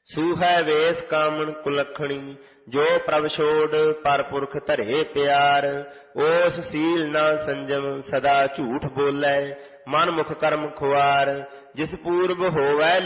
ਸੂਹੈ ਵੇਸ ਕਾਮਣ ਕੁਲੱਖਣੀ, ਜੋ ਪ੍ਰਭ ਛੋੜ ਪਰ ਪੁਰਖ ਧਰੇ ਪਿਆਰ। ਓਸ ਸੀਲ ਨਾ ਸੰਜਮ, ਸਦਾ ਝੂਠ ਬੋਲੇ, ਮਨ ਮੁਖ ਕਰਮ ਖੁਆਰ। ਜਿਸ ਪੂਰਬ ਹੋਵੈ